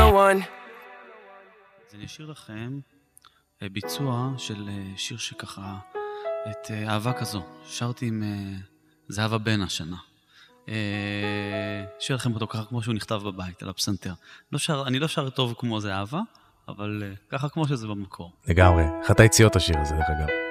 one. אז אני אשאיר לכם ביצוע של שיר שככה, את אהבה כזו. שרתי עם זהבה בן השנה. אשאיר לכם אותו ככה כמו שהוא נכתב בבית, על הפסנתר. אני לא שר טוב כמו זהבה, אבל ככה כמו שזה במקור. לגמרי. אחת היציאות השיר הזה, דרך אגב.